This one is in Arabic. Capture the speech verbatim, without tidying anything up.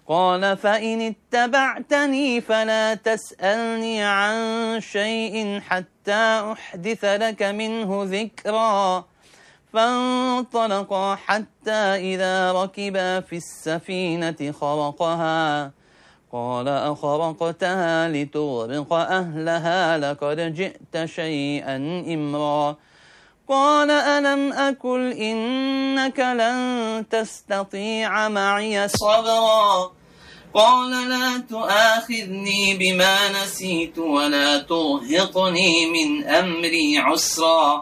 قال فإن اتبعتني فلا تسألني عن شيء حتى أحدث لك منه ذكرا. فانطلقا حتى إذا ركبا في السفينة خرقها قال أخرقتها لتغرق أهلها لقد جئت شيئا إمرا. قال ألم أقل إنك لن تستطيع معي صبرا. قال لا تؤاخذني بما نسيت ولا ترهقني من أمري عسرا.